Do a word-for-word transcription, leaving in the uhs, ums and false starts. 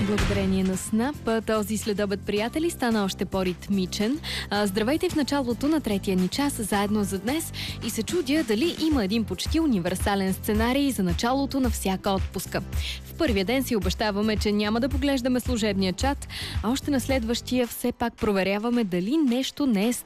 Благодарение на Снап, този следобед, приятели, стана още по-ритмичен. Здравейте в началото на третия ни час, заедно за днес, и се чудя дали има един почти универсален сценарий за началото на всяка отпуска. В първия ден си обещаваме, че няма да поглеждаме служебния чат, а още на следващия все пак проверяваме дали нещо не е